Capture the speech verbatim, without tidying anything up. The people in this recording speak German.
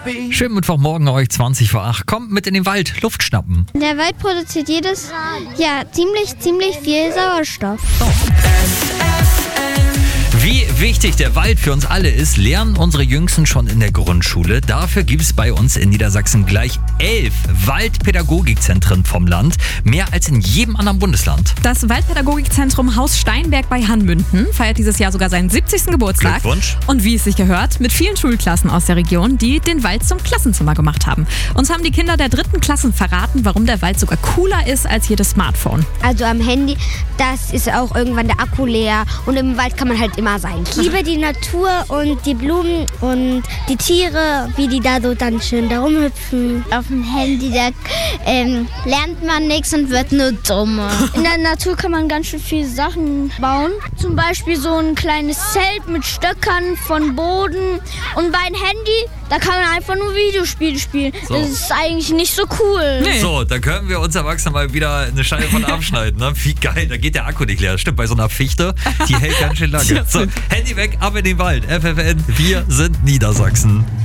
Schönen Mittwochmorgen euch, zwanzig vor acht. Kommt mit in den Wald, Luft schnappen. Der Wald produziert jedes Jahr ziemlich, ziemlich viel Sauerstoff. Wie wichtig der Wald für uns alle ist, lernen unsere Jüngsten schon in der Grundschule. Dafür gibt es bei uns in Niedersachsen gleich elf Waldpädagogikzentren vom Land. Mehr als in jedem anderen Bundesland. Das Waldpädagogikzentrum Haus Steinberg bei Hanmünden feiert dieses Jahr sogar seinen siebzigsten Geburtstag. Glückwunsch. Und wie es sich gehört, mit vielen Schulklassen aus der Region, die den Wald zum Klassenzimmer gemacht haben. Uns haben die Kinder der dritten Klassen verraten, warum der Wald sogar cooler ist als jedes Smartphone. Also am Handy, das ist auch irgendwann der Akku leer und im Wald kann man halt immer sein. Ich liebe die Natur und die Blumen und die Tiere, wie die da so dann schön da rumhüpfen. Auf dem Handy, da ähm, lernt man nichts und wird nur dummer. In der Natur kann man ganz schön viele Sachen bauen. Zum Beispiel so ein kleines Zelt mit Stöckern von Boden. Und beim Handy, da kann man einfach nur Videospiele spielen. So. Das ist eigentlich nicht so cool. Nee. So, da können wir uns Erwachsenen mal wieder eine Scheibe von abschneiden. Ne? Wie geil, da geht der Akku nicht leer. Stimmt, bei so einer Fichte, die hält ganz schön lange. So, Handy weg, ab in den Wald. F F N, wir sind Niedersachsen.